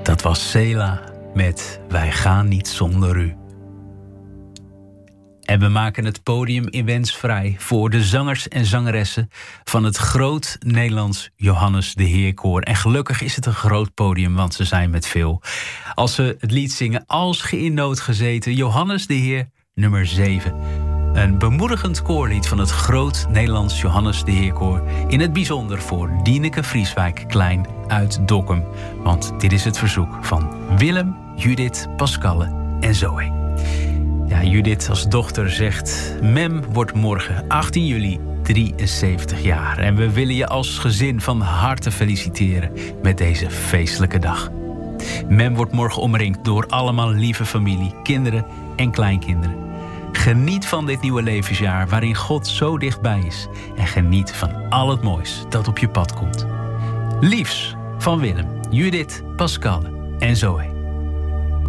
Dat was Sela met Wij gaan niet zonder u. En we maken het podium immens vrij voor de zangers en zangeressen van het Groot Nederlands Johannes de Heerkoor. En gelukkig is het een groot podium, want ze zijn met veel. Als ze het lied zingen Als ge in nood gezeten, Johannes de Heer, nummer 7. Een bemoedigend koorlied van het Groot Nederlands Johannes de Heerkoor. In het bijzonder voor Dieneke Vrieswijk Klein uit Dokkum. Want dit is het verzoek van Willem, Judith, Pascalle en Zoe. Ja, Judith als dochter zegt: Mem wordt morgen 18 juli 73 jaar. En we willen je als gezin van harte feliciteren met deze feestelijke dag. Mem wordt morgen omringd door allemaal lieve familie, kinderen en kleinkinderen. Geniet van dit nieuwe levensjaar waarin God zo dichtbij is. En geniet van al het moois dat op je pad komt. Liefs van Willem, Judith, Pascalle en Zoe.